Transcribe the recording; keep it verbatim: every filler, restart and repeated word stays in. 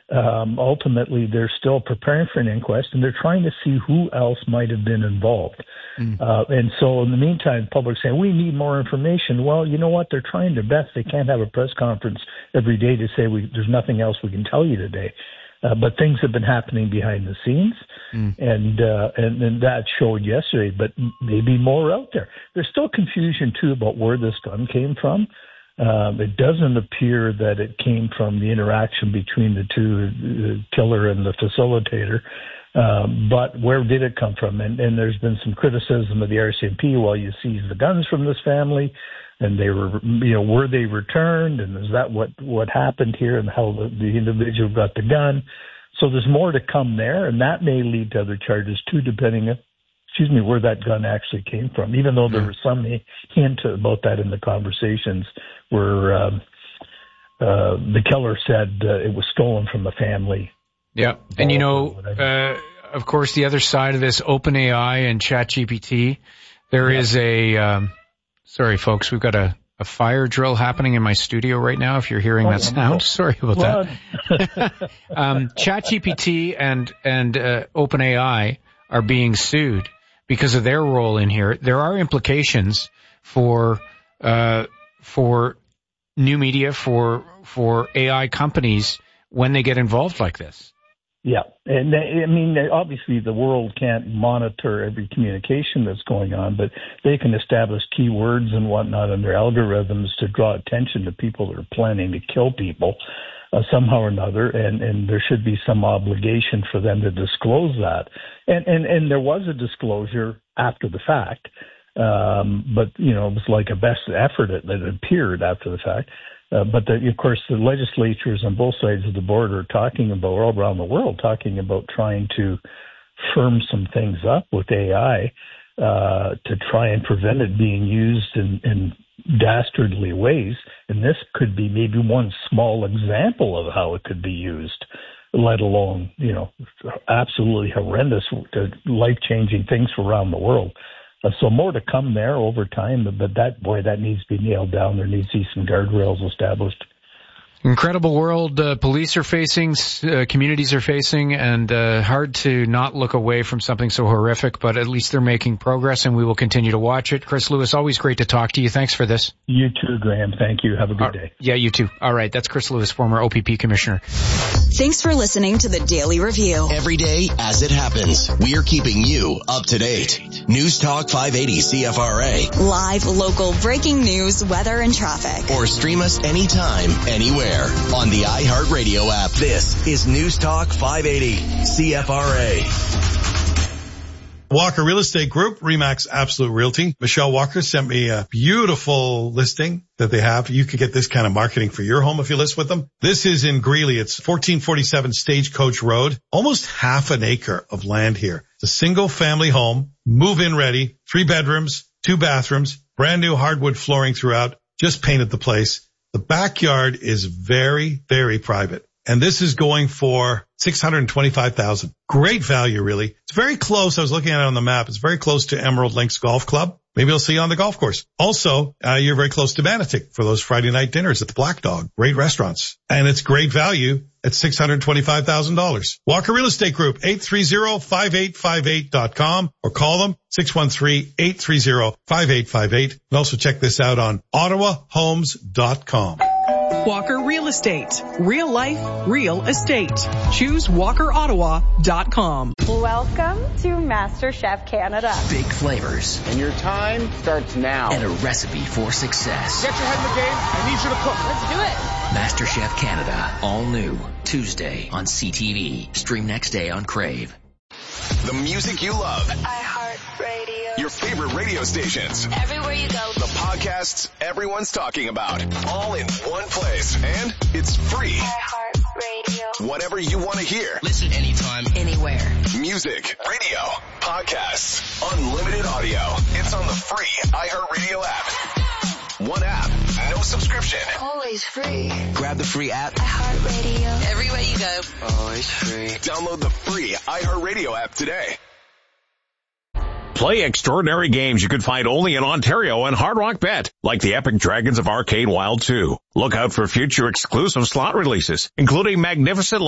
Um, ultimately, they're still preparing for an inquest, and they're trying to see who else might have been involved. Mm. Uh, and so in the meantime, the public's saying, we need more information. Well, you know what? They're trying their best. They can't have a press conference every day to say we, there's nothing else we can tell you today. Uh, but things have been happening behind the scenes, mm. and, uh, and and that showed yesterday, but maybe more out there. There's still confusion, too, about where this gun came from. Um, it doesn't appear that it came from the interaction between the two, the killer and the facilitator. Um, but where did it come from? And, and there's been some criticism of the R C M P. Well, you seized the guns from this family, and they were, you know, were they returned? And is that what, what happened here, and how the, the individual got the gun? So there's more to come there, and that may lead to other charges too, depending on, excuse me, where that gun actually came from, even though there was some hint about that in the conversations where um, uh, the killer said uh, it was stolen from the family. Yeah, and you know, uh, of course, the other side of this, OpenAI and ChatGPT, there yeah. is a, um, sorry folks, we've got a, a fire drill happening in my studio right now, if you're hearing oh, that sound. No. Sorry about that. um, ChatGPT and, and uh, OpenAI are being sued because of their role in here. There are implications for uh, for new media, for for A I companies when they get involved like this. Yeah, and I mean, obviously the world can't monitor every communication that's going on, but they can establish keywords and whatnot in their algorithms to draw attention to people that are planning to kill people uh, somehow or another, and, and there should be some obligation for them to disclose that. And, and, and there was a disclosure after the fact, um, but, you know, it was like a best effort that it appeared after the fact. Uh, but, the, of course, the legislatures on both sides of the border are talking about, all around the world, talking about trying to firm some things up with A I uh, to try and prevent it being used in, in dastardly ways. And this could be maybe one small example of how it could be used, let alone, you know, absolutely horrendous, life-changing things for around the world. Uh, so more to come there over time, but, but that, boy, that needs to be nailed down. There needs to be some guardrails established. Incredible world uh, police are facing, uh, communities are facing, and uh, hard to not look away from something so horrific, but at least they're making progress, and we will continue to watch it. Chris Lewis, always great to talk to you. Thanks for this. You too, Graham. Thank you. Have a good uh, day. Yeah, you too. All right, that's Chris Lewis, former O P P commissioner. Thanks for listening to the Daily Review. Every day as it happens, we're keeping you up to date. News Talk five eighty C F R A. Live, local, breaking news, weather, and traffic. Or stream us anytime, anywhere on the iHeartRadio app. This is News Talk five eighty C F R A. Walker Real Estate Group, Remax Absolute Realty. Michelle Walker sent me a beautiful listing that they have. You could get this kind of marketing for your home if you list with them. This is in Greeley. It's fourteen forty-seven Stagecoach Road. Almost half an acre of land here. It's a single family home, move-in ready, three bedrooms, two bathrooms, brand new hardwood flooring throughout, just painted the place. The backyard is very, very private. And this is going for six hundred twenty-five thousand dollars. Great value, really. It's very close. I was looking at it on the map. It's very close to Emerald Links Golf Club. Maybe you'll see you on the golf course. Also, uh, you're very close to Manotick for those Friday night dinners at the Black Dog. Great restaurants. And it's great value at six hundred twenty-five thousand dollars. Walker Real Estate Group, eight three zero, five eight five eight dot com, or call them, six one three, eight three zero, five eight five eight. And also check this out on ottawa homes dot com. Walker Real Estate. Real life, real estate. Choose walker ottawa dot com. Welcome to MasterChef Canada. Big flavors. And your time starts now. And a recipe for success. Get your head in the game. I need you to cook. Let's do it. MasterChef Canada. All new. Tuesday on C T V. Stream next day on Crave. The music you love. iHeartRadio. Your favorite radio stations. Everywhere you go. The podcasts everyone's talking about. All in one place. And it's free. iHeartRadio. Whatever you want to hear. Listen anytime, anywhere. Music, radio, podcasts, unlimited audio. It's on the free iHeartRadio app. One app, no subscription. Always free. Grab the free app. iHeartRadio. Everywhere you go. Always free. Download the free iHeartRadio app today. Play extraordinary games you can find only in Ontario and Hard Rock Bet, like the Epic Dragons of Arcade Wild two. Look out for future exclusive slot releases, including magnificent